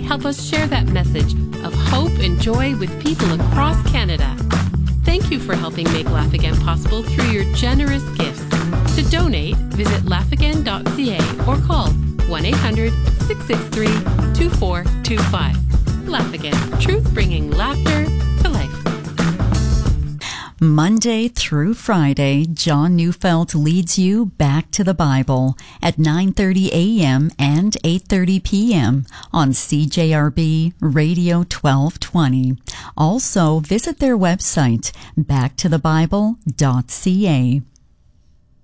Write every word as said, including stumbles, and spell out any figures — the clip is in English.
Help us share that message of hope and joy with people across Canada. Thank you for helping make Laugh Again possible through your generous gifts. To donate, visit laugh again dot c a or call one eight hundred, six six three, two four two five. Laugh Again, truth bringing laughter to life. Monday through Friday, John Neufeld leads you back to the Bible at nine thirty a.m. and eight thirty p.m. on C J R B Radio twelve twenty. Also, visit their website, back to the bible dot c a.